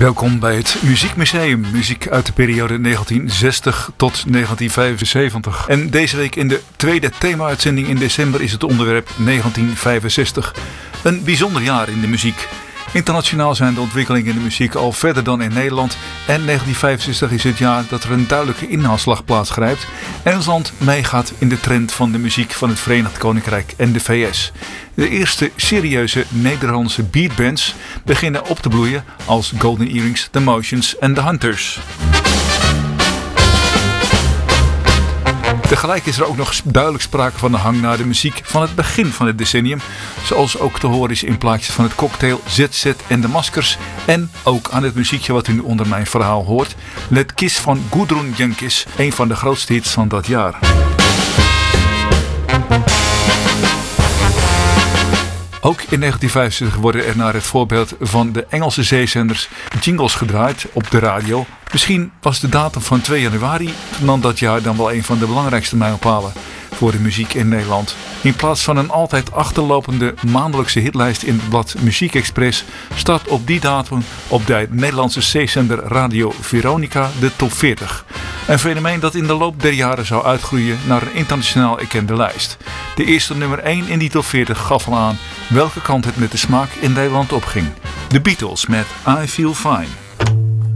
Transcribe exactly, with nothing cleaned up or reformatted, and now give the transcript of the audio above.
Welkom bij het Muziekmuseum. Muziek uit de periode negentien zestig tot negentien vijfenzeventig. En deze week in de tweede thema-uitzending in december is het onderwerp negentien vijfenzestig. Een bijzonder jaar in de muziek. Internationaal zijn de ontwikkelingen in de muziek al verder dan in Nederland. En negentien vijfenzestig is het jaar dat er een duidelijke inhaalslag plaatsgrijpt. En ons land meegaat in de trend van de muziek van het Verenigd Koninkrijk en de V S. De eerste serieuze Nederlandse beatbands beginnen op te bloeien als Golden Earrings, The Motions en The Hunters. Tegelijk is er ook nog duidelijk sprake van de hang naar de muziek van het begin van het decennium. Zoals ook te horen is in plaatjes van het Cocktail, Z Z en de Maskers. En ook aan het muziekje wat u nu onder mijn verhaal hoort. Let Kiss van Gudrun Jenkins, een van de grootste hits van dat jaar. Ook in negentien vijfenzestig worden er naar het voorbeeld van de Engelse zeezenders jingles gedraaid op de radio. Misschien was de datum van twee januari van dat jaar dan wel een van de belangrijkste mijlpalen voor de muziek in Nederland. In plaats van een altijd achterlopende maandelijkse hitlijst in het blad Muziek Express start op die datum op de Nederlandse zeezender Radio Veronica de top veertig. Een fenomeen dat in de loop der jaren zou uitgroeien naar een internationaal erkende lijst. De eerste nummer één in die top veertig gaf al aan welke kant het met de smaak in Nederland opging. The Beatles met I Feel Fine.